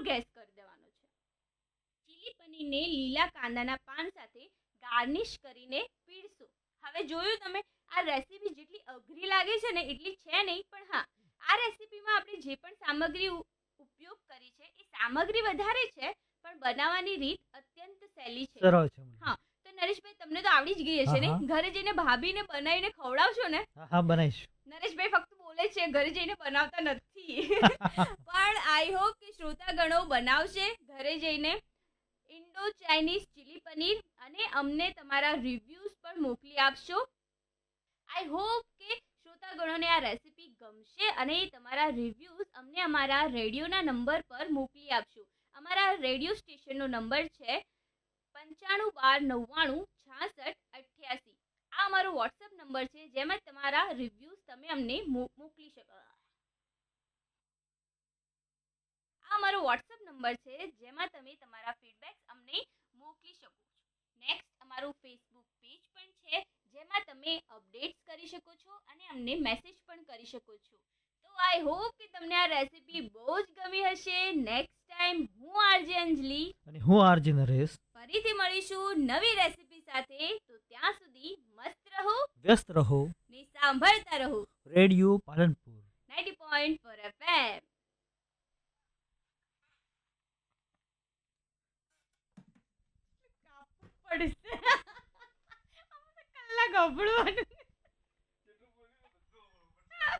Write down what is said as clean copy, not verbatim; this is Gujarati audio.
ગેસ કરી દેવાનો છે. ચીલી પનીરને લીલા કાંદાના પાન સાથે ગાર્નિશ કરીને પીરસો. હવે જોયું તમે, આ રેસીપી જેટલી અઘરી લાગે છે ને એટલી છે નહીં, પણ હા, આ રેસીપીમાં આપણે જે પણ સામગ્રી ઉપયોગ કરી છે એ સામગ્રી વધારે છે, પણ બનાવવાની રીત અત્યંત સહેલી છે. સરળ છે. હા, તો નરેશભાઈ તમને તો આવડી જ ગઈ હશે ને? ઘરે જઈને ભાભીને બનાવીને ખવડાવશો ને? હા, બનાવીશ. નરેશભાઈ ફક્ત બોલે છે, ઘરે જઈને બનાવતા નથી. પણ આઈ હોપ કે શ્રોતાગણો બનાવશે ઘરે જઈને ઇન્ડો ચાઇનીઝ ચીલી પનીર, અને અમને તમારા રિવ્યૂઝ પણ મોકલી આપશો. આઈ હોપ કે શ્રોતાગણોને આ રેસીપી ગમશે અને તમારા રિવ્યૂઝ અમને અમારા રેડિયોના નંબર પર મોકલી આપશો. અમારા રેડિયો સ્ટેશનનો નંબર છે 9512996688. આ અમારો વોટ્સએપ નંબર છે, જેમાં તમારા રિવ્યૂઝ તમે અમને મોકલી શકો. આ અમારો વોટ્સએપ નંબર છે, જેમાં તમે તમારા ફીડબેક્સ અમને મોકલી શકો છો. નેક્સ્ટ અમારું ફેસબુક પેજ પણ છે, જેમાં તમે અપડેટ્સ કરી શકો છો અને અમને મેસેજ પણ કરી શકો છો. તો આઈ હોપ કે તમને આ રેસીપી બહુ જ ગમી હશે. નેક્સ્ટ ટાઈમ હું આરજે અંજલિ અને હું આરજે નરેશ ફરીથી મળીશું નવી રેસીપી સાથે. તો ત્યાં સુધી મસ્ત રહો, વ્યસ્ત રહો ને સાંભળતા રહો રેડિયો પાલનપુર 90.4 FM. પડશે કલાક ગભડવાનું.